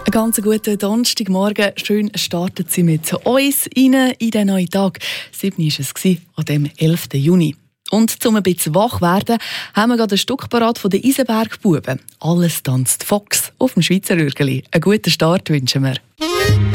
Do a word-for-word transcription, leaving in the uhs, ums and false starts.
Einen ganz guten Donnerstagmorgen. Schön startet Sie mit uns rein in den neuen Tag. sieben war es an dem elften Juni. Und um ein bisschen wach zu werden, haben wir gerade ein Stück parat von den Isenberg-Buben. «Alles tanzt Fox» auf dem Schweizer Rürgeli. Einen guten Start wünschen wir.